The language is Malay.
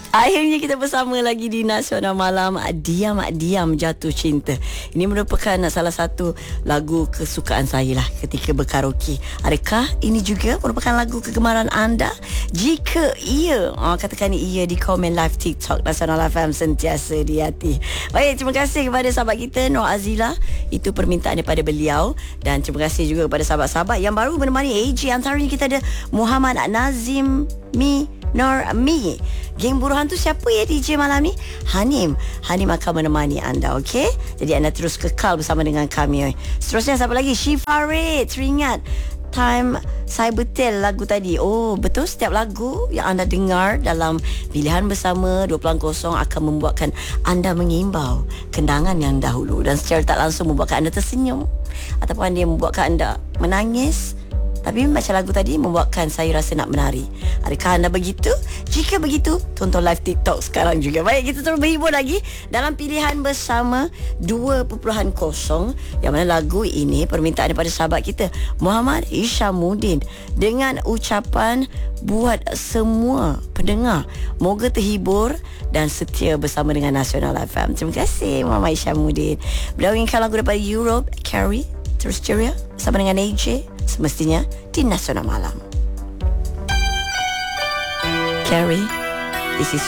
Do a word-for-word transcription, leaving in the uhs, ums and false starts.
Akhirnya kita bersama lagi di Nasional Malam. Diam-diam jatuh cinta. Ini merupakan salah satu lagu kesukaan saya lah ketika berkaraoke. Adakah ini juga merupakan lagu kegemaran anda? Jika iya, oh, katakan iya di komen live TikTok Nasional F M, sentiasa di hati. Baik, terima kasih kepada sahabat kita Nur Azila. Itu permintaan daripada beliau. Dan terima kasih juga kepada sahabat-sahabat yang baru menemani A J. Antaranya kita ada Muhammad Nazim Mi Nur Mi. Geng Buruhan tu siapa ya D J malam ni? Hanim. Hanim akan menemani anda, okey? Jadi anda terus kekal bersama dengan kami. Seterusnya siapa lagi? Syifarid. Teringat Time Saya Betul lagu tadi. Oh, betul, setiap lagu yang anda dengar dalam pilihan bersama dua puluh kosong akan membuatkan anda mengimbau kenangan yang dahulu dan secara tak langsung membuatkan anda tersenyum ataupun dia membuatkan anda menangis. Tapi macam lagu tadi membuatkan saya rasa nak menari. Adakah anda begitu? Jika begitu, tonton live TikTok sekarang juga. Baik, kita terus berhibur lagi dalam pilihan bersama dua puluh kosong, yang mana lagu ini permintaan daripada sahabat kita Muhammad Ishamuddin dengan ucapan buat semua pendengar moga terhibur dan setia bersama dengan Nasional F M. Terima kasih Muhammad Ishamuddin. Beliau inginkan lagu daripada Europe, Carrie. Terus ceria bersama dengan A J, semestinya di Nasional Malam. Carrie, this is